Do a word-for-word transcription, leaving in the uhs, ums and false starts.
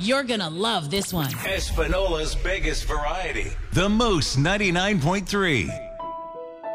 You're gonna love this one. Espinola's biggest variety. The Moose ninety-nine point three.